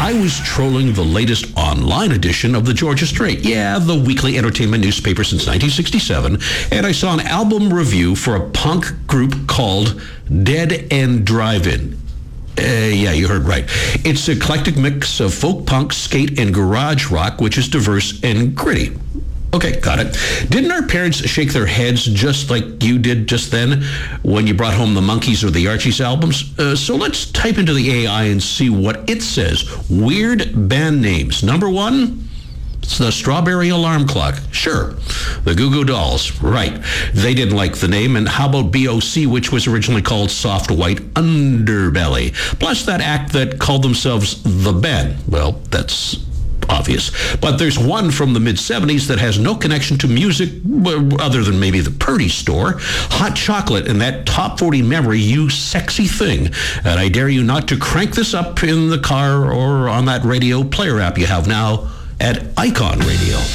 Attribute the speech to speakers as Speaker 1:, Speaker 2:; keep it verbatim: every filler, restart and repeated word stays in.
Speaker 1: I was trolling the latest online edition of the Georgia Straight. Yeah, the weekly entertainment newspaper since nineteen sixty-seven. And I saw an album review for a punk group called Dead End Drive-In. Uh, yeah, you heard right. It's an eclectic mix of folk punk, skate, and garage rock, which is diverse and gritty. Okay, got it. Didn't our parents shake their heads just like you did just then when you brought home the Monkees or the Archies albums? Uh, so let's type into the A I and see what it says. Weird band names. Number one, it's the Strawberry Alarm Clock. Sure. The Goo Goo Dolls. Right. They didn't like the name. And how about B O C, which was originally called Soft White Underbelly? Plus that act that called themselves The Band. Well, that's obvious. But there's one from the mid-seventies that has no connection to music other than maybe the Purdy store. Hot Chocolate and that top forty memory, You Sexy Thing. And I dare you not to crank this up in the car or on that radio player app you have now at Icon Radio.